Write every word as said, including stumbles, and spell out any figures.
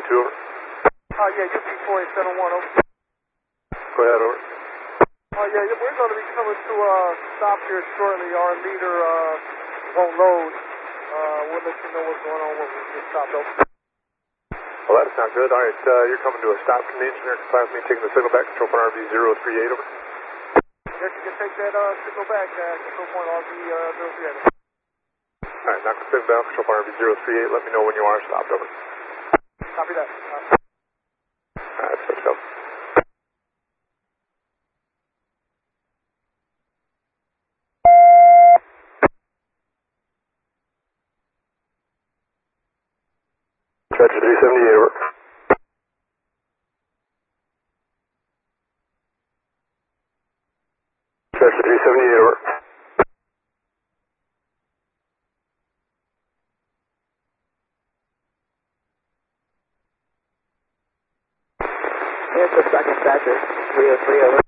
two, over. Uh, yeah, U P four eight seven one, over. Go ahead, over. Uh, yeah, we're going to be coming to a uh, stop here shortly. Our leader uh, won't load. Uh, we'll let you know what's going on when we get stopped, over. Well, that sounds good. All right, uh, you're coming to a stop from the engineer. Class me taking the signal back. Control point R V zero three eight, over. Yes, you can take that uh, signal back. Uh, control point R V zero three eight. All right, knock the signal down. Control point R V zero three eight. Let me know when you are stopped, over. Copy that. Uh, All right, switch up. Stretcher three seventy-eight, over. Stretcher three seventy-eight, over. Here's the second Stretcher three oh three, over.